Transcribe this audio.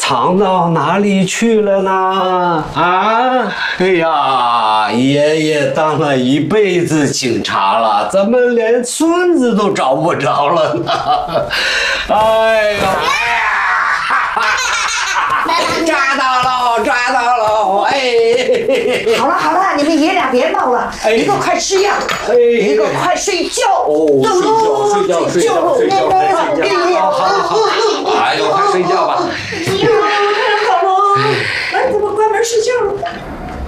藏到哪里去了呢？啊！哎呀，爷爷当了一辈子警察了，怎么连孙子都找不着了呢？哎呀！抓到喽！抓到喽！哎！ 好了好了，你们爷俩别闹了，一个快吃药，一个快睡觉。 哦，睡觉。